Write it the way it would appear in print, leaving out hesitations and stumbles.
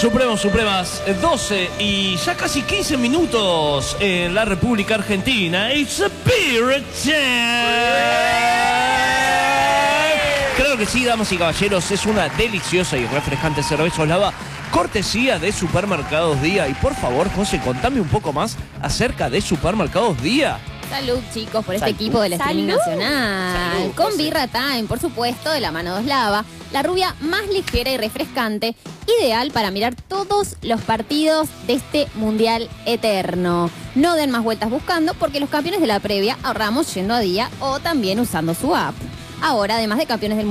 Supremas, 12 y ya casi 15 minutos en la República Argentina. It's a beer time. Creo que sí, damas y caballeros, es una deliciosa y refrescante cerveza Oslava, cortesía de Supermercados Día. Y por favor, José, contame un poco más acerca de Supermercados Día. Salud, chicos, por este equipo del streaming nacional. Salud, con José. Birra Time, por supuesto, de la mano de Oslava, la rubia más ligera y refrescante, ideal para mirar todos los partidos de este mundial eterno. No den más vueltas buscando, porque los campeones de la previa ahorramos yendo a Día o también usando su app. Ahora, además de campeones del